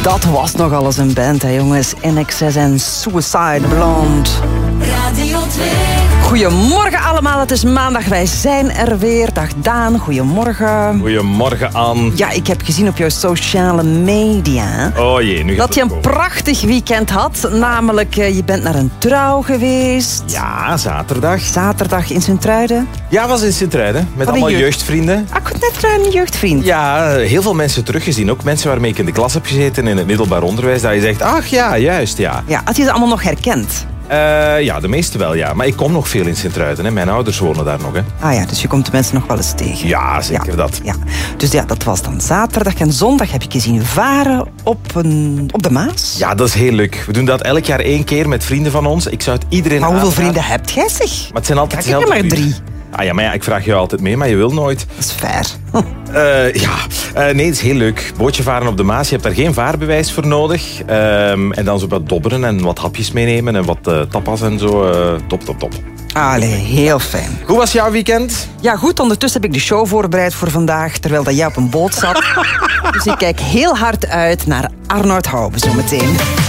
Dat was nogal eens een band, hè, jongens. INXS en Suicide Blonde. Radio 2. Goedemorgen allemaal, het is maandag, wij zijn er weer. Dag Daan, goedemorgen. Goedemorgen, Ann. Ja, ik heb gezien op jouw sociale media Oh jee, nu gaat dat je een prachtig weekend had. Namelijk, je bent naar een trouw geweest. Ja, zaterdag. Zaterdag in Sint-Truiden. Ja, was in Sint-Truiden. Met Wat een allemaal jeugd. jeugdvrienden. Ah, ik had net een jeugdvriend. Ja, heel veel mensen teruggezien. Ook mensen waarmee ik in de klas heb gezeten in het middelbaar onderwijs. Dat je zegt, ach ja, juist, ja. Ja, had je ze allemaal nog herkend? Ja, de meeste wel, ja. Maar ik kom nog veel in Sint-Truiden. Hè. Mijn ouders wonen daar nog, hè. Ah ja, dus je komt de mensen nog wel eens tegen. Ja, zeker dat. Ja. Dus ja, dat was dan zaterdag. En zondag heb ik je zien varen op de Maas. Ja, dat is heel leuk. We doen dat elk jaar 1 keer met vrienden van ons. Ik zou het iedereen Maar hoeveel aanraden. vrienden heb jij, zeg? Maar het zijn altijd Kijk, ik heb dezelfde maar 3. vrienden. Ah ja, maar ja, ik vraag je altijd mee, maar je wil nooit. Dat is fair. Nee, het is heel leuk. Bootje varen op de Maas. Je hebt daar geen vaarbewijs voor nodig. En dan zo wat dobberen en wat hapjes meenemen en wat tapas en zo. Top. Allee, heel fijn. Hoe was jouw weekend? Ja goed, ondertussen heb ik de show voorbereid voor vandaag, terwijl dat jij op een boot zat. Dus ik kijk heel hard uit naar Arnoud Houben zometeen.